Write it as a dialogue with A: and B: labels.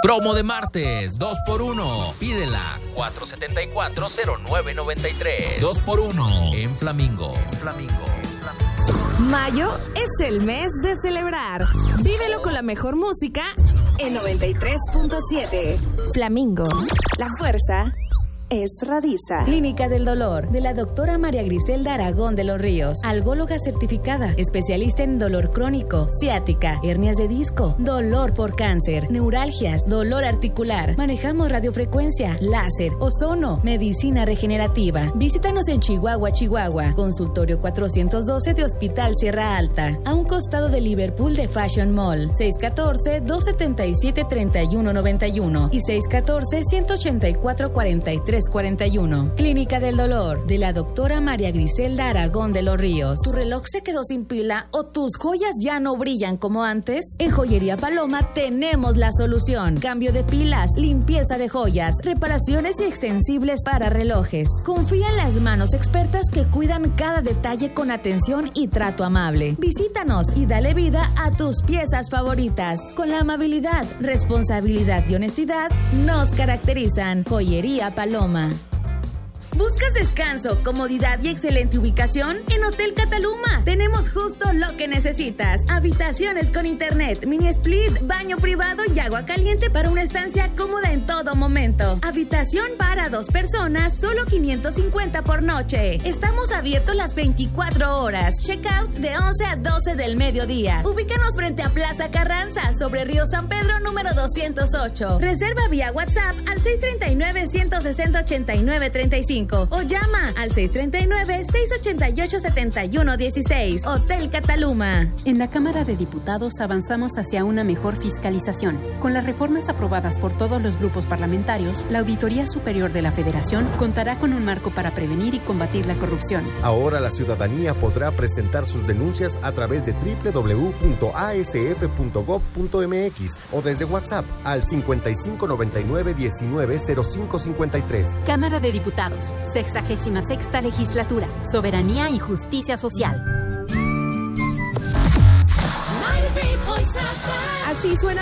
A: Promo de martes, 2x1. Pídela, 474-0993. 2x1 en Flamingo.
B: Mayo es el mes de celebrar. Vívelo con la mejor música en 93.7. Flamingo, la fuerza es Radisa.
C: Clínica del Dolor, de la doctora María Griselda Aragón de los Ríos, algóloga certificada, especialista en dolor crónico, ciática, hernias de disco, dolor por cáncer, neuralgias, dolor articular. Manejamos radiofrecuencia, láser, ozono, medicina regenerativa. Visítanos en Chihuahua, consultorio 412 de Hospital Sierra Alta, a un costado de Liverpool de Fashion Mall, 614-277-3191 y 614-184-4341. Clínica del Dolor, de la doctora María Griselda Aragón de los Ríos. ¿Tu reloj se quedó sin pila o tus joyas ya no brillan como antes? En Joyería Paloma tenemos la solución. Cambio de pilas, limpieza de joyas, reparaciones y extensibles para relojes. Confía en las manos expertas que cuidan cada detalle con atención y trato amable. Visítanos y dale vida a tus piezas favoritas. Con la amabilidad, responsabilidad y honestidad nos caracterizan. Joyería Paloma. ¿Buscas descanso, comodidad y excelente ubicación? En Hotel Cataluma tenemos justo lo que necesitas. Habitaciones con internet, mini split, baño privado y agua caliente para una estancia cómoda en todo momento. Habitación para 2 personas, solo 550 por noche. Estamos abiertos las 24 horas. Checkout de 11 a 12 del mediodía. Ubícanos frente a Plaza Carranza, sobre Río San Pedro, número 208. Reserva vía WhatsApp al 639-160-8935. O llama al 639-688-7116. Hotel Cataluma.
D: En la Cámara de Diputados avanzamos hacia una mejor fiscalización. Con las reformas aprobadas por todos los grupos parlamentarios, la Auditoría Superior de la Federación contará con un marco para prevenir y combatir la corrupción.
E: Ahora la ciudadanía podrá presentar sus denuncias a través de www.asf.gov.mx o desde WhatsApp al 5599-190553.
D: Cámara de Diputados. 66ª Legislatura. Soberanía y Justicia Social.
B: Así suena